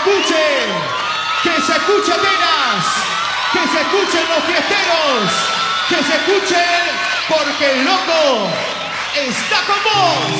escuche, que se escuche Atenas, que se escuchen los fiesteros, que se escuchen porque el loco está con vos.